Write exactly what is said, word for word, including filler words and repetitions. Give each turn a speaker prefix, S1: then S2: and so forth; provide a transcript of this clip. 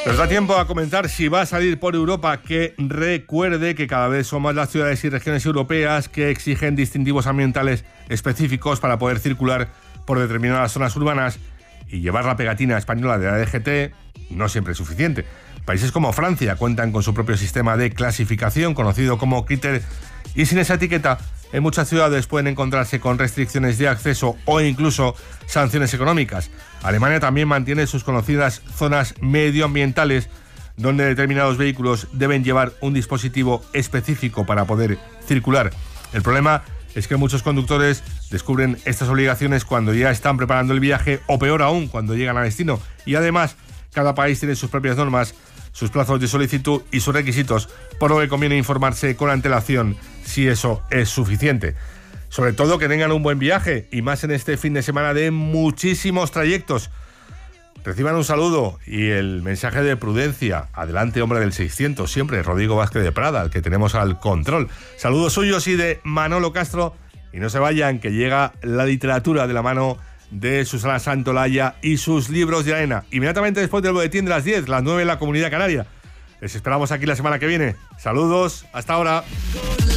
S1: Nos da tiempo a comentar si va a salir por Europa, que recuerde que cada vez son más las ciudades y regiones europeas que exigen distintivos ambientales específicos para poder circular por determinadas zonas urbanas, y llevar la pegatina española de la D G T no siempre es suficiente. Países como Francia cuentan con su propio sistema de clasificación conocido como Critter, y sin esa etiqueta en muchas ciudades pueden encontrarse con restricciones de acceso o incluso sanciones económicas. Alemania también mantiene sus conocidas zonas medioambientales, donde determinados vehículos deben llevar un dispositivo específico para poder circular. El problema es que muchos conductores descubren estas obligaciones cuando ya están preparando el viaje, o peor aún, cuando llegan a destino. Y además, cada país tiene sus propias normas, sus plazos de solicitud y sus requisitos, por lo que conviene informarse con antelación si eso es suficiente. Sobre todo que tengan un buen viaje, y más en este fin de semana de muchísimos trayectos. Reciban un saludo y el mensaje de prudencia. Adelante, hombre del seiscientos, siempre Rodrigo Vázquez de Prada, al que tenemos al control. Saludos suyos y de Manolo Castro. Y no se vayan, que llega la literatura de la mano de Susana Santolaya y sus libros de arena. Inmediatamente después del boletín de las diez, las nueve en la Comunidad Canaria. Les esperamos aquí la semana que viene. Saludos, hasta ahora.